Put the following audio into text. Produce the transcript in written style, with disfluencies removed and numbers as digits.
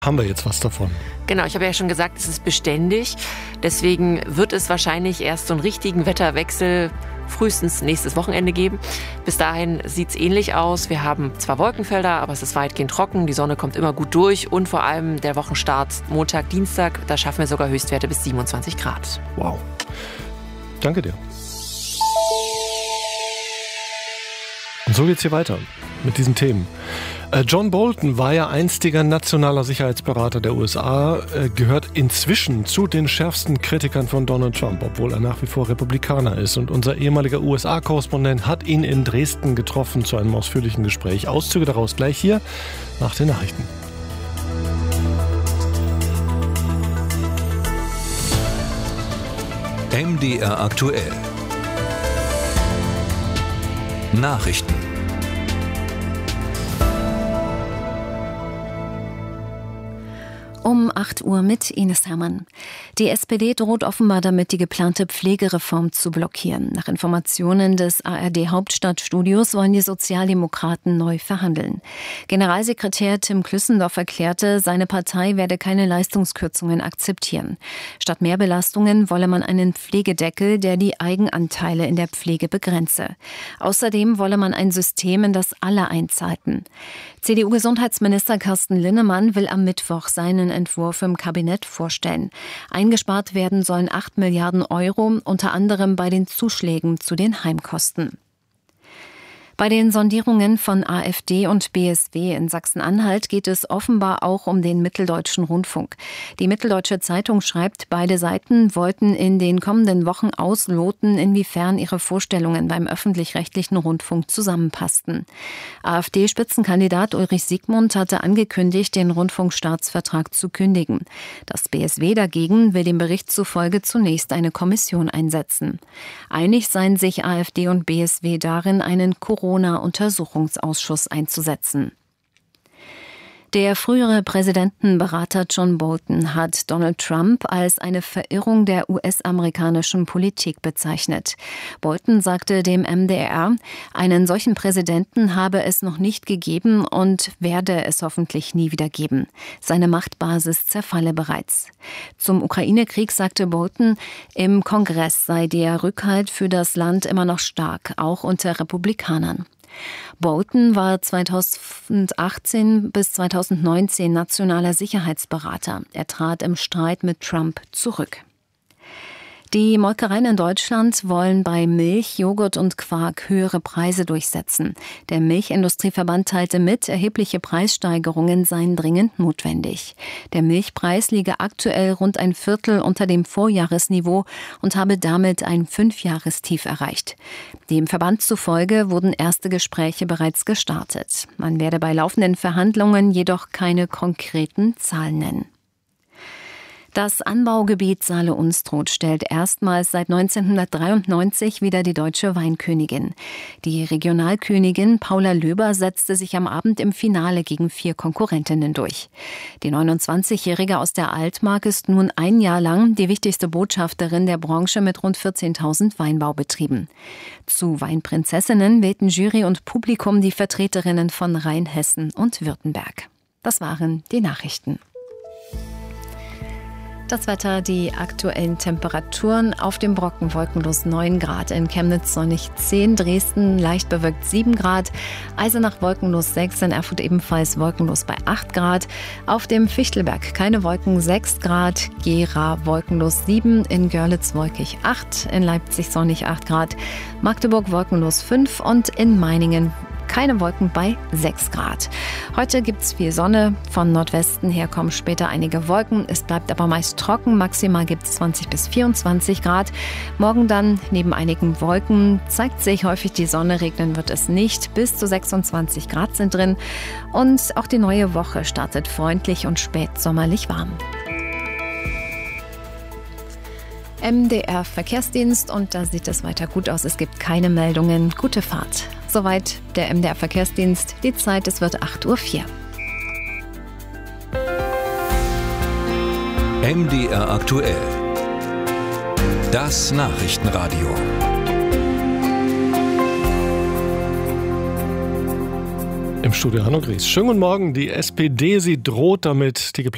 haben wir jetzt was davon. Genau, ich habe ja schon gesagt, es ist beständig. Deswegen wird es wahrscheinlich erst so einen richtigen Wetterwechsel frühestens nächstes Wochenende geben. Bis dahin sieht es ähnlich aus. Wir haben zwar Wolkenfelder, aber es ist weitgehend trocken. Die Sonne kommt immer gut durch. Und vor allem der Wochenstart Montag, Dienstag, da schaffen wir sogar Höchstwerte bis 27 Grad. Wow. Danke dir. Und so geht's hier weiter mit diesen Themen. John Bolton war ja einstiger nationaler Sicherheitsberater der USA, gehört inzwischen zu den schärfsten Kritikern von Donald Trump, obwohl er nach wie vor Republikaner ist. Und unser ehemaliger USA-Korrespondent hat ihn in Dresden getroffen zu einem ausführlichen Gespräch. Auszüge daraus gleich hier nach den Nachrichten. MDR aktuell. Nachrichten. Um 8 Uhr mit Ines Herrmann. Die SPD droht offenbar damit, die geplante Pflegereform zu blockieren. Nach Informationen des ARD-Hauptstadtstudios wollen die Sozialdemokraten neu verhandeln. Generalsekretär Tim Klüssendorf erklärte, seine Partei werde keine Leistungskürzungen akzeptieren. Statt mehr Belastungen wolle man einen Pflegedeckel, der die Eigenanteile in der Pflege begrenze. Außerdem wolle man ein System, in das alle einzahlten. CDU-Gesundheitsminister Carsten Linnemann will am Mittwoch seinen Entwurf im Kabinett vorstellen. Eingespart werden sollen 8 Milliarden Euro, unter anderem bei den Zuschlägen zu den Heimkosten. Bei den Sondierungen von AfD und BSW in Sachsen-Anhalt geht es offenbar auch um den Mitteldeutschen Rundfunk. Die Mitteldeutsche Zeitung schreibt, beide Seiten wollten in den kommenden Wochen ausloten, inwiefern ihre Vorstellungen beim öffentlich-rechtlichen Rundfunk zusammenpassten. AfD-Spitzenkandidat Ulrich Siegmund hatte angekündigt, den Rundfunkstaatsvertrag zu kündigen. Das BSW dagegen will dem Bericht zufolge zunächst eine Kommission einsetzen. Einig seien sich AfD und BSW darin, einen Corona-Untersuchungsausschuss einzusetzen. Der frühere Präsidentenberater John Bolton hat Donald Trump als eine Verirrung der US-amerikanischen Politik bezeichnet. Bolton sagte dem MDR, einen solchen Präsidenten habe es noch nicht gegeben und werde es hoffentlich nie wieder geben. Seine Machtbasis zerfalle bereits. Zum Ukraine-Krieg sagte Bolton, im Kongress sei der Rückhalt für das Land immer noch stark, auch unter Republikanern. Bolton war 2018 bis 2019 nationaler Sicherheitsberater. Er trat im Streit mit Trump zurück. Die Molkereien in Deutschland wollen bei Milch, Joghurt und Quark höhere Preise durchsetzen. Der Milchindustrieverband teilte mit, erhebliche Preissteigerungen seien dringend notwendig. Der Milchpreis liege aktuell rund ein Viertel unter dem Vorjahresniveau und habe damit ein 5-Jahrestief erreicht. Dem Verband zufolge wurden erste Gespräche bereits gestartet. Man werde bei laufenden Verhandlungen jedoch keine konkreten Zahlen nennen. Das Anbaugebiet Saale-Unstrut stellt erstmals seit 1993 wieder die deutsche Weinkönigin. Die Regionalkönigin Paula Löber setzte sich am Abend im Finale gegen 4 Konkurrentinnen durch. Die 29-Jährige aus der Altmark ist nun ein Jahr lang die wichtigste Botschafterin der Branche mit rund 14.000 Weinbaubetrieben. Zu Weinprinzessinnen wählten Jury und Publikum die Vertreterinnen von Rheinhessen und Württemberg. Das waren die Nachrichten. Das Wetter, die aktuellen Temperaturen: auf dem Brocken wolkenlos 9 Grad, in Chemnitz sonnig 10, Dresden leicht bewölkt 7 Grad, Eisenach wolkenlos 6, in Erfurt ebenfalls wolkenlos bei 8 Grad, auf dem Fichtelberg keine Wolken 6 Grad, Gera wolkenlos 7, in Görlitz wolkig 8, in Leipzig sonnig 8 Grad, Magdeburg wolkenlos 5 und in Meiningen keine Wolken bei 6 Grad. Heute gibt's viel Sonne. Von Nordwesten her kommen später einige Wolken. Es bleibt aber meist trocken. Maximal gibt's 20 bis 24 Grad. Morgen dann neben einigen Wolken zeigt sich häufig die Sonne. Regnen wird es nicht. Bis zu 26 Grad sind drin. Und auch die neue Woche startet freundlich und spätsommerlich warm. MDR Verkehrsdienst, und da sieht es weiter gut aus. Es gibt keine Meldungen. Gute Fahrt. Soweit der MDR Verkehrsdienst. Die Zeit, es wird 8:04 Uhr. MDR aktuell. Das Nachrichtenradio. Im Studio Hanno Gries. Schönen guten Morgen. Die SPD, sie droht damit, die geplante